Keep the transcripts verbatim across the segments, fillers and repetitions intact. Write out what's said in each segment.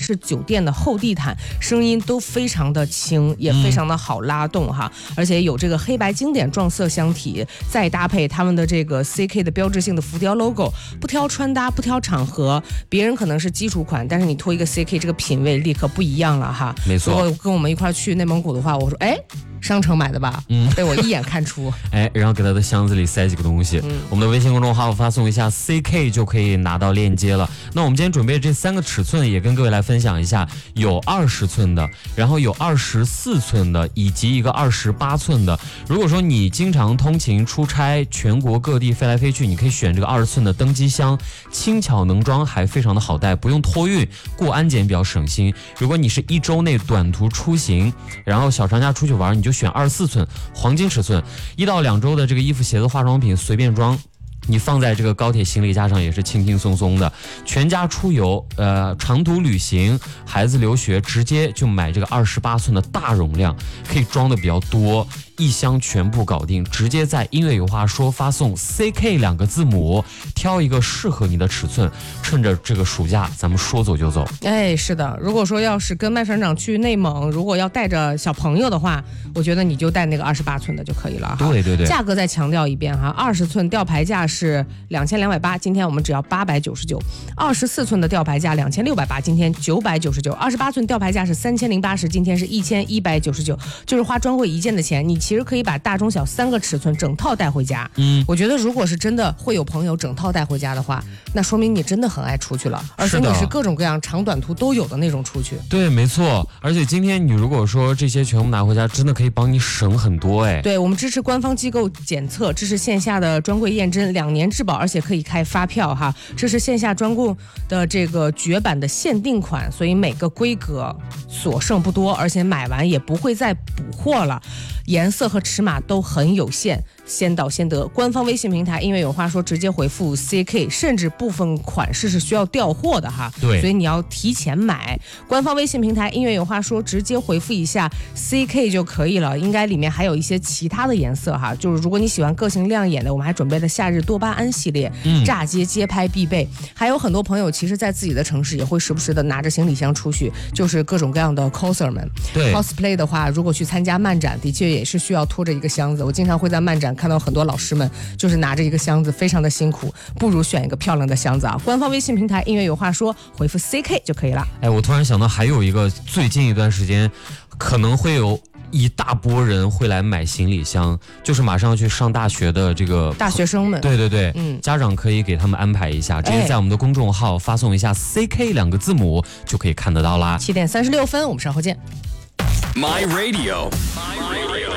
是酒店的厚地毯，声音都非常的轻，也非常的好拉动哈，嗯、而且有这个黑白经典撞色箱体，再搭配他们的这个 C K 的标志性的浮雕 logo， 不挑穿搭，不挑场合，别人可能是基础款，但是你拖一个 C K， 这个品味立刻不一样了哈。 没错。 如果跟我们一块去内蒙古的话，我说哎。商城买的吧，嗯，被我一眼看出。 哎，然后给他的箱子里塞几个东西，嗯、我们的微信公众号发送一下 C K 就可以拿到链接了。那我们今天准备这三个尺寸也跟各位来分享一下，有二十寸的，然后有二十四寸的，以及一个二十八寸的。如果说你经常通勤出差，全国各地飞来飞去，你可以选这个二十寸的登机箱，轻巧能装，还非常的好带，不用托运，过安检比较省心。如果你是一周内短途出行，然后小长假出去玩，你就选二十四寸黄金尺寸，一到两周的这个衣服、鞋子、化妆品随便装。你放在这个高铁行李架上也是轻轻松松的，全家出游，呃，长途旅行，孩子留学，直接就买这个二十八寸的大容量，可以装的比较多，一箱全部搞定，直接在音乐有话说发送 C K 两个字母，挑一个适合你的尺寸，趁着这个暑假咱们说走就走。 哎，是的，如果说要是跟麦船长去内蒙，如果要带着小朋友的话，我觉得你就带那个二十八寸的就可以了哈。 对对对， 价格再强调一遍哈，二十寸吊牌价是两千两百八，今天我们只要八百九十九；二十四寸的吊牌价两千六百八，今天九百九十九；二十八寸吊牌价是三千零八十，今天是一千一百九十九，就是花专柜一件的钱，你其实可以把大中小三个尺寸整套带回家。嗯，我觉得如果是真的会有朋友整套带回家的话，那说明你真的很爱出去了，而且你是各种各样长短途都有的那种出去。 对，没错。而且今天你如果说这些全部拿回家，真的可以帮你省很多哎。 对，我们支持官方机构检测，支持线下的专柜验真，两年质保，而且可以开发票哈。这是线下专供的这个绝版的限定款，所以每个规格所剩不多，而且买完也不会再补货了。颜色和尺码都很有限，先到先得。官方微信平台音乐有话说，直接回复 C K， 甚至部分款式是需要调货的哈。 对， 所以你要提前买。官方微信平台音乐有话说，直接回复一下 C K 就可以了。应该里面还有一些其他的颜色哈，就是如果你喜欢个性亮眼的，我们还准备了夏日多巴胺系列，嗯，炸街街拍必备。还有很多朋友其实在自己的城市也会时不时的拿着行李箱出去，就是各种各样的 coser 们。 对 ，cosplay 的话，如果去参加漫展，的确也是需要拖着一个箱子。我经常会在漫展看到很多老师们就是拿着一个箱子，非常的辛苦，不如选一个漂亮的箱子啊。官方微信平台音乐有话说，回复 C K 就可以了。 哎，我突然想到还有一个最近一段时间可能会有一大波人会来买行李箱，就是马上要去上大学的这个大学生们。 对对对，嗯，家长可以给他们安排一下，直接在我们的公众号发送一下 C K 两个字母就可以看得到啦。 七点三十六分，我们稍后见。 My Radio， My Radio。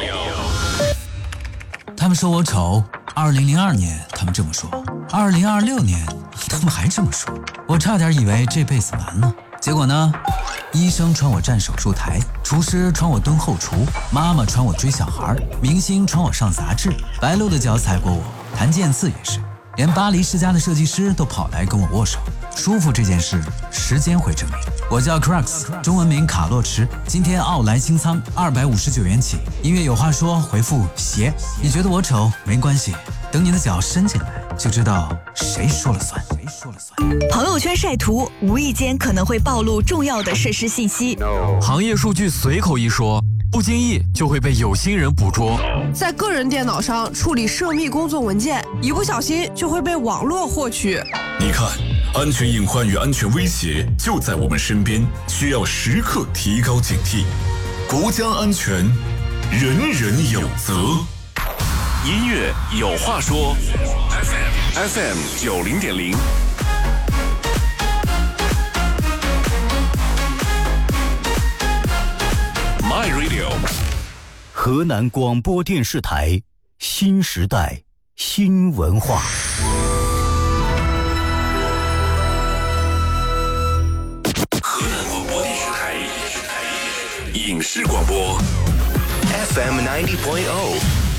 他们说我丑，二零零二年他们这么说，二零二六年他们还这么说，我差点以为这辈子完了。结果呢，医生传我站手术台，厨师传我蹲后厨，妈妈传我追小孩，明星传我上杂志，白鹿的脚踩过我，谭健次也是，连巴黎世家的设计师都跑来跟我握手。舒服这件事，时间会证明。我叫 Crux， 中文名卡洛驰，今天奥莱清仓二百五十九元起。音乐有话说，回复鞋。你觉得我丑没关系，等你的脚伸进来，就知道谁说了算。谁说了算？ 朋友圈晒图，无意间可能会暴露重要的设施信息。 No. 行业数据随口一说，不经意就会被有心人捕捉。 在个人电脑上处理涉密工作文件，一不小心就会被网络获取。 你看，安全隐患与安全威胁就在我们身边，需要时刻提高警惕。国家安全，人人有责。 音乐有话说 ，F M 九零点零。My Radio， 河南广播电视台新时代新文化。 河南广播电视台影视广播 F M ninety point oh。